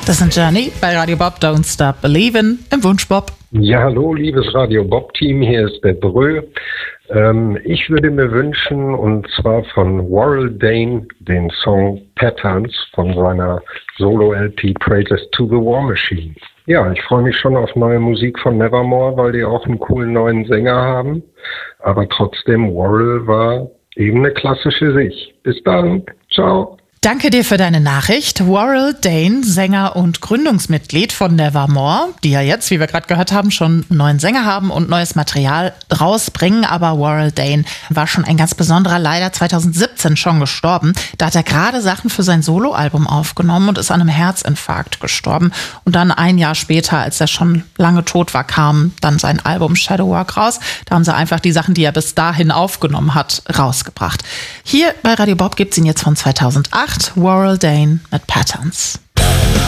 Das sind Journey bei Radio Bob, Don't Stop Believin' im Wunschbob. Ja, hallo, liebes Radio Bob-Team, hier ist der Brö. Ich würde mir wünschen, und zwar von Warrell Dane, den Song Patterns von seiner Solo-LP Praises to the War Machine. Ja, ich freue mich schon auf neue Musik von Nevermore, weil die auch einen coolen neuen Sänger haben. Aber trotzdem, Warrell war eben eine klassische Sich. Bis dann, ciao. Danke dir für deine Nachricht. Warrell Dane, Sänger und Gründungsmitglied von Nevermore, die ja jetzt, wie wir gerade gehört haben, schon einen neuen Sänger haben und neues Material rausbringen. Aber Warrell Dane war schon ein ganz besonderer, leider 2017 schon gestorben. Da hat er gerade Sachen für sein Soloalbum aufgenommen und ist an einem Herzinfarkt gestorben. Und dann ein Jahr später, als er schon lange tot war, kam dann sein Album Shadowwork raus. Da haben sie einfach die Sachen, die er bis dahin aufgenommen hat, rausgebracht. Hier bei Radio Bob gibt's ihn jetzt von 2008. Warrell Dane mit Patterns.